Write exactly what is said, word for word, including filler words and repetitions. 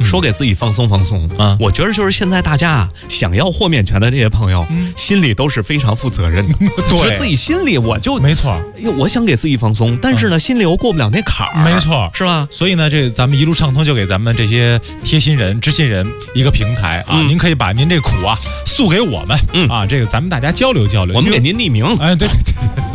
说给自己放松放松啊。我觉得就是现在大家啊想要豁免权的这些朋友，嗯、心里都是非常负责任的。 对， 是自己心里我就没错， 我想给自己放松，但是呢，嗯、心里又过不了那坎儿。 没错， 是吧？ 所以呢，这咱们一路畅通就给咱们这些贴心人、知心人一个平台啊，嗯、您可以把您这苦啊诉给我们，嗯、啊，这个咱们大家交流交流。 我们给您匿名。 哎，对对对。